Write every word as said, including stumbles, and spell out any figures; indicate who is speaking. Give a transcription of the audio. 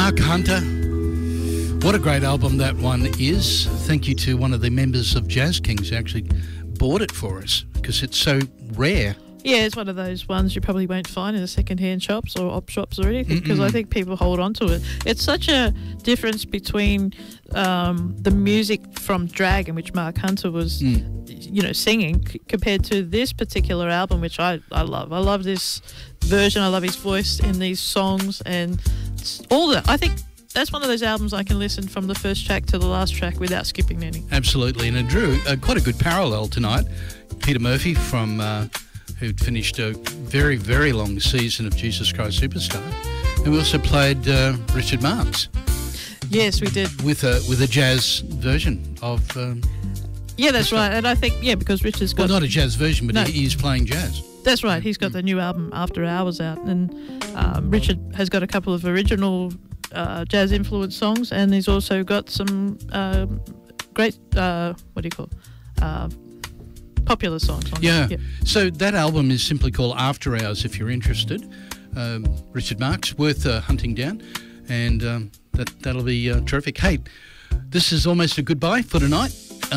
Speaker 1: Mark Hunter. What a great album that one is. Thank you to one of the members of Jazz Kings who actually bought it for us because it's so rare.
Speaker 2: Yeah, it's one of those ones you probably won't find in the second-hand shops or op shops or anything because I think people hold on to it. It's such a difference between um, the music from Dragon, which Mark Hunter was, mm. you know, singing, c compared to this particular album, which I, I love. I love this version. I love his voice in these songs and all that. I think that's one of those albums I can listen from the first track to the last track without skipping any.
Speaker 1: Absolutely, and it drew uh, quite a good parallel tonight. Peter Murphy from... Uh, who'd finished a very, very long season of Jesus Christ Superstar. And we also played uh, Richard Marx.
Speaker 2: Yes, we did.
Speaker 1: With a with a jazz version of... Um,
Speaker 2: yeah, that's right. And I think, yeah, because Richard's got...
Speaker 1: Well, not a jazz version, but no. he's playing jazz.
Speaker 2: That's right. He's got mm. the new album After Hours out. And um, Richard has got a couple of original uh, jazz-influenced songs, and he's also got some uh, great... Uh, what do you call uh, popular songs on
Speaker 1: yeah.
Speaker 2: it. Yeah.
Speaker 1: So that album is simply called After Hours if you're interested. Um, Richard Marx, worth uh, hunting down. And um, that, that'll be uh, terrific. Hey, this is almost a goodbye for tonight.